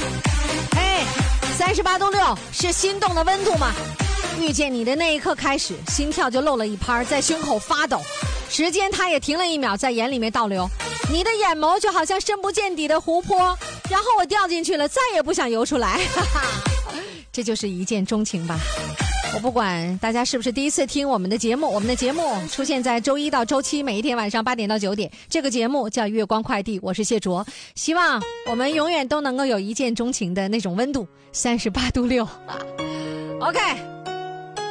38度6是心动的温度吗？遇见你的那一刻开始，心跳就漏了一拍，在胸口发抖，时间它也停了1秒，在眼里面倒流。你的眼眸就好像深不见底的湖泊，然后我掉进去了，再也不想游出来。这就是一见钟情吧。我不管大家是不是第一次听我们的节目，我们的节目出现在周一到周七每一天晚上8点到9点，这个节目叫月光快递，我是谢卓，希望我们永远都能够有一见钟情的那种温度，38度6。OK。